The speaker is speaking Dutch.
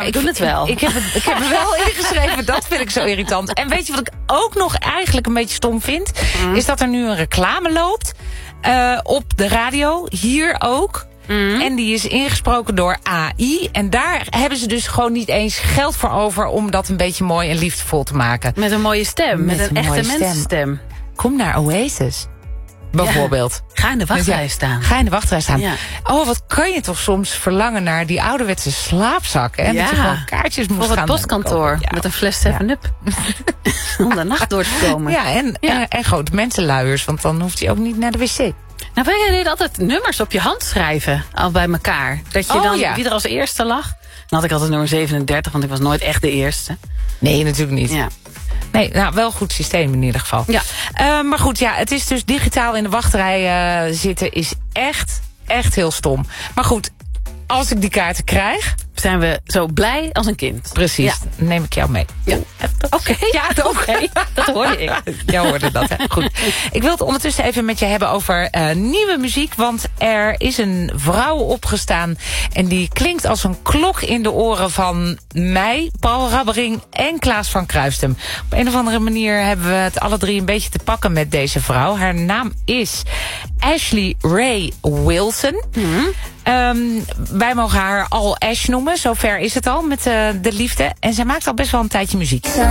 ik doe het wel. Ik heb er wel ingeschreven, dat vind ik zo irritant. En weet je wat ik ook nog eigenlijk een beetje stom vind? Is dat er nu een reclame loopt op de radio, hier ook. En die is ingesproken door AI. En daar hebben ze dus gewoon niet eens geld voor over om dat een beetje mooi en liefdevol te maken. Met een mooie stem, met een echte mensenstem. Kom naar Oasis. Bijvoorbeeld. Ja, ga in de wachtrij staan. Ga in de wachtrij staan. Ja. Oh, wat kan je toch soms verlangen naar die ouderwetse slaapzakken. En dat je gewoon kaartjes moest gaan. Of het postkantoor met een fles 7-Up. Om de nacht door te komen. Ja, en grote mensenluiers. Want dan hoeft hij ook niet naar de wc. Nou, wij deden altijd nummers op je hand schrijven. Al bij elkaar. Dat je dan, wie er als eerste lag. Dan had ik altijd nummer 37, want ik was nooit echt de eerste. Nee, natuurlijk niet. Ja. Nee, nou, wel een goed systeem in ieder geval. Ja. Maar goed, ja, het is dus digitaal in de wachtrij zitten is echt heel stom. Maar goed, als ik die kaarten krijg, zijn we zo blij als een kind. Precies, ja. Neem ik jou mee. Ja. Oké. Ja, okay. Dat hoorde ik. Jij hoorde dat, hè? Goed. Ik wil het ondertussen even met je hebben over nieuwe muziek. Want er is een vrouw opgestaan en die klinkt als een klok in de oren van mij, Paul Rabbering en Klaas van Kruistum. Op een of andere manier hebben we het alle drie een beetje te pakken met deze vrouw. Haar naam is Ashley Ray Wilson. Wij mogen haar al Ash noemen. Zover is het al met de liefde. En zij maakt al best wel een tijdje muziek.